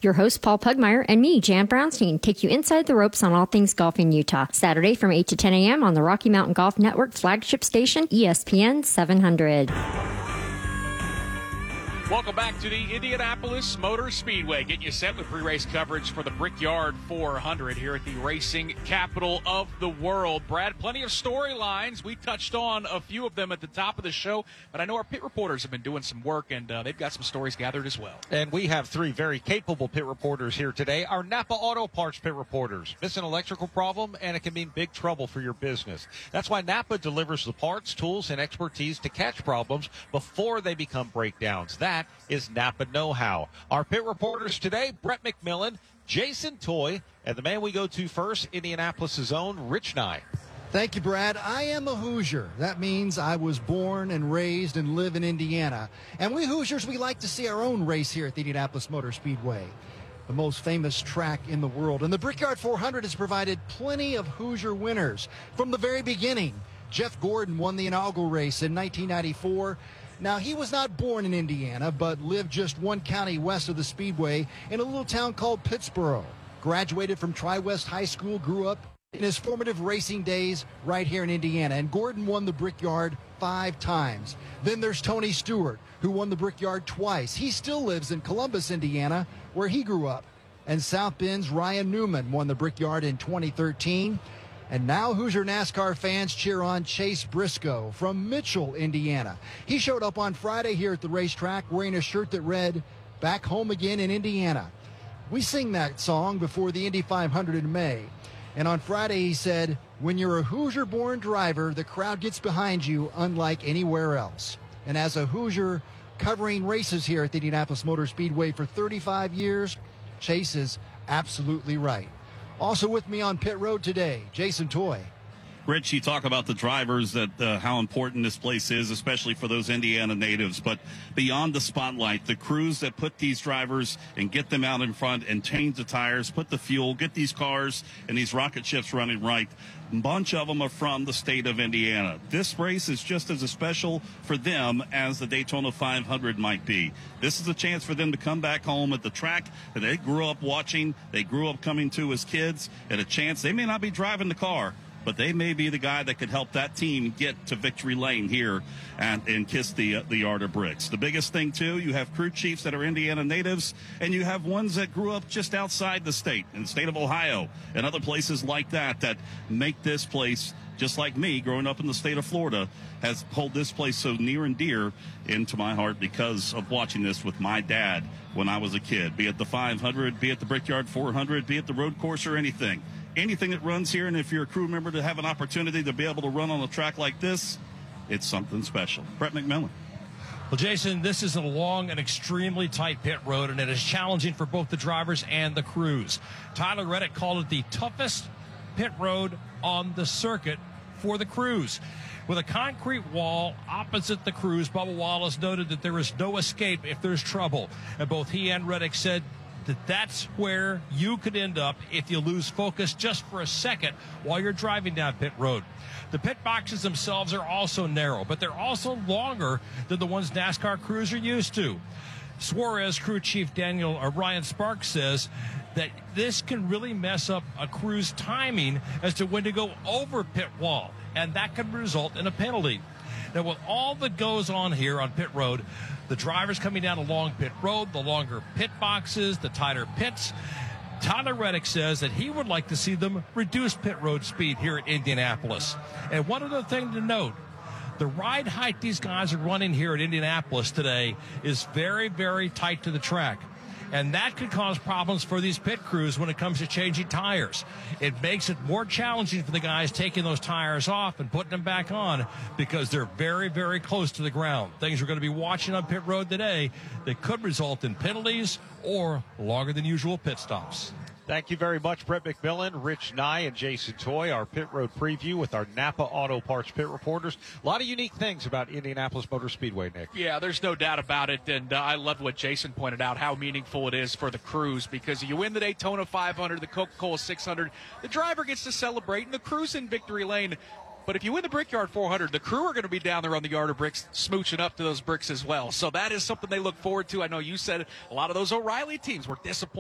Your host, Paul Pugmire, and me, Jan Brownstein, take you inside the ropes on all things golf in Utah. Saturday from 8 to 10 a.m. on the Rocky Mountain Golf Network flagship station, ESPN 700. Welcome back to the Indianapolis Motor Speedway. Getting you set with pre-race coverage for the Brickyard 400 here at the racing capital of the world. Brad, plenty of storylines. We touched on a few of them at the top of the show, but I know our pit reporters have been doing some work, and they've got some stories gathered as well. And we have three very capable pit reporters here today. Our Napa Auto Parts pit reporters. Miss an electrical problem, and it can mean big trouble for your business. That's why Napa delivers the parts, tools, and expertise to catch problems before they become breakdowns. That is Napa know-how. Our pit reporters today, Brett McMillan, Jason Toy, and the man we go to first, Indianapolis' own Rich Nye. Thank you, Brad. I am a Hoosier. That means I was born and raised and live in Indiana. And we Hoosiers, we like to see our own race here at the Indianapolis Motor Speedway, the most famous track in the world. And the Brickyard 400 has provided plenty of Hoosier winners from the very beginning. Jeff Gordon won the inaugural race in 1994. Now, he was not born in Indiana, but lived just one county west of the Speedway in a little town called Pittsboro. Graduated from Tri-West High School, grew up in his formative racing days right here in Indiana. And Gordon won the Brickyard 5 times. Then there's Tony Stewart, who won the Brickyard twice. He still lives in Columbus, Indiana, where he grew up. And South Bend's Ryan Newman won the Brickyard in 2013. And now Hoosier NASCAR fans cheer on Chase Briscoe from Mitchell, Indiana. He showed up on Friday here at the racetrack wearing a shirt that read, "Back Home Again in Indiana." We sing that song before the Indy 500 in May. And on Friday he said, "When you're a Hoosier-born driver, the crowd gets behind you unlike anywhere else." And as a Hoosier covering races here at the Indianapolis Motor Speedway for 35 years, Chase is absolutely right. Also with me on pit road today, Jason Toy. Rich, you talk about the drivers, that how important this place is, especially for those Indiana natives. But beyond the spotlight, the crews that put these drivers and get them out in front and change the tires, put the fuel, get these cars and these rocket ships running right, a bunch of them are from the state of Indiana. This race is just as special for them as the Daytona 500 might be. This is a chance for them to come back home at the track that they grew up watching, they grew up coming to as kids, and a chance. They may not be driving the car, but they may be the guy that could help that team get to victory lane here and kiss the yard of bricks. The biggest thing, too, you have crew chiefs that are Indiana natives, and you have ones that grew up just outside the state, in the state of Ohio, and other places like that, that make this place, just like me, growing up in the state of Florida, has hold this place so near and dear into my heart because of watching this with my dad when I was a kid, be it the 500, be it the Brickyard 400, be it the road course or anything. Anything that runs here, and if you're a crew member to have an opportunity to be able to run on a track like this, it's something special. Brett McMillan. Well, Jason, this is a long and extremely tight pit road, and it is challenging for both the drivers and the crews. Tyler Reddick called it the toughest pit road on the circuit for the crews. With a concrete wall opposite the crews, Bubba Wallace noted that there is no escape if there's trouble. And both he and Reddick said that's where you could end up if you lose focus just for a second while you're driving down pit road. The pit boxes themselves are also narrow, but they're also longer than the ones NASCAR crews are used to. Suarez crew chief Ryan Sparks says that this can really mess up a crew's timing as to when to go over pit wall, and that could result in a penalty. Now, with all that goes on here on pit road, the drivers coming down a long pit road, the longer pit boxes, the tighter pits, Tyler Reddick says that he would like to see them reduce pit road speed here at Indianapolis. And one other thing to note, the ride height these guys are running here at Indianapolis today is very, very tight to the track. And that could cause problems for these pit crews when it comes to changing tires. It makes it more challenging for the guys taking those tires off and putting them back on because they're very, very close to the ground. Things we're going to be watching on pit road today that could result in penalties or longer than usual pit stops. Thank you very much, Brett McMillan, Rich Nye, and Jason Toy. Our pit road preview with our Napa Auto Parts pit reporters. A lot of unique things about Indianapolis Motor Speedway, Nick. Yeah, there's no doubt about it, and I love what Jason pointed out, how meaningful it is for the crews, because you win the Daytona 500, the Coca-Cola 600, the driver gets to celebrate, and the crew's in victory lane. But if you win the Brickyard 400, the crew are going to be down there on the yard of bricks, smooching up to those bricks as well. So that is something they look forward to. I know you said a lot of those O'Reilly teams were disappointed